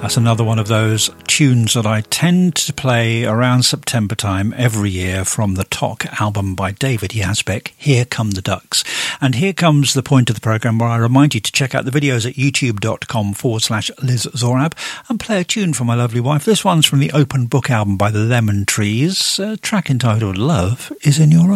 That's another one of those tunes that I tend to play around September time every year from the Tok album by David Yazbek, Here Come the Ducks. And here comes the point of the programme where I remind you to check out the videos at youtube.com/Liz Zorab and play a tune for my lovely wife. This one's from the Open Book album by the Lemon Trees, a track entitled Love Is in Your Eyes.